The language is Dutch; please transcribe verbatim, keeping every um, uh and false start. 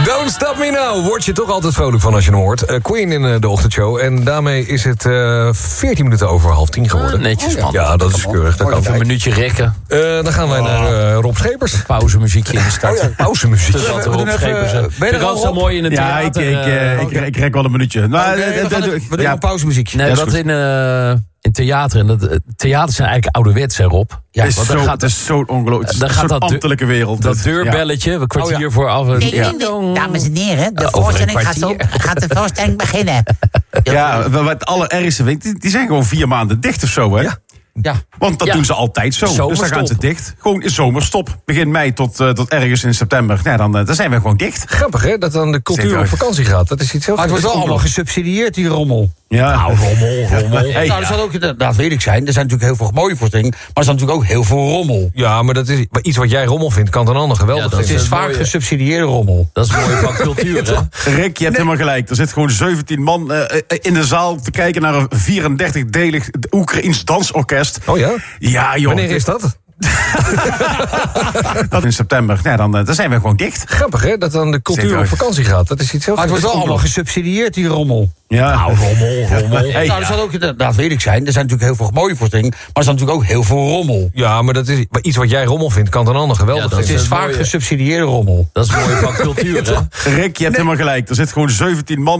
Don't Stop Me Now. Word je toch altijd vrolijk van als je hem hoort. Uh, Queen in uh, de ochtendshow. En daarmee is het uh, veertien minuten over half tien geworden. Uh, netjes, man. Ja, dat is keurig. Dat kan even een minuutje rekken. Uh, dan gaan wij oh. naar uh, Rob Schepers. Pauzemuziekje in de start. Oh ja, pauzemuziek. Dus wat Rob Schepers. Uh, ben je er al zo mooi in het ja, theater? Ja, ik, ik, uh, okay. ik, ik rek wel een minuutje. Nou, okay, uh, we gaan we doen ja. een pauzemuziekje. Nee, ja, dat in... Uh, In theater, en dat, theater zijn eigenlijk ouderwets, hè Rob? Ja, is zo, gaat, het is zo'n ongelooflijk, dan gaat dat ambtelijke wereld. Dat deurbelletje, we kwartier oh, ja. voor af. Ding, ding, ding. Dames en heren, de voorstelling gaat, zo, gaat de voorstelling beginnen. Ja, wat het allerergste vind ik, die zijn gewoon vier maanden dicht of zo, hè? Ja. Ja. Want dat ja. doen ze altijd zo. Zomerstop. Dus dan gaan ze dicht. Gewoon in zomerstop. Begin mei tot, uh, tot ergens in september. Ja, dan, uh, dan zijn we gewoon dicht. Grappig, hè? Dat dan de cultuur op vakantie gaat. Dat is iets heel. Maar het wordt wel allemaal gesubsidieerd, die rommel. Ja. Nou, rommel, rommel. Hey, nou, dat, ook, dat weet ik zijn. Er zijn natuurlijk heel veel mooie voorstellingen. Maar er zijn natuurlijk ook heel veel rommel. Ja, maar dat is iets wat jij rommel vindt, kan een ander geweldig ja, vinden. Het is vaak gesubsidieerde rommel. Dat is mooi van cultuur, hè? Rick, je hebt nee. helemaal gelijk. Er zit gewoon zeventien man uh, in de zaal te kijken naar een vierendertig-delig Oekraïens dansorkest. Oh ja? Ja, joh. Wanneer is dat? Dat in september. Ja, dan, dan zijn we gewoon dicht. Grappig, hè? Dat dan de cultuur op vakantie gaat. Dat is iets heel. Maar het wordt wel allemaal gesubsidieerd, die rommel. Ja. Nou, rommel, rommel. Hey, nou, dat, ook, dat, dat weet ik zijn. Er zijn natuurlijk heel veel mooie voorstellingen. Maar er zijn natuurlijk ook heel veel rommel. Ja, maar dat is iets wat jij rommel vindt, kan een ander geweldig ja, vinden. Het is vaak gesubsidieerde rommel. Dat is mooi van cultuur, hè? Rick, je hebt nee. helemaal gelijk. Er zit gewoon zeventien man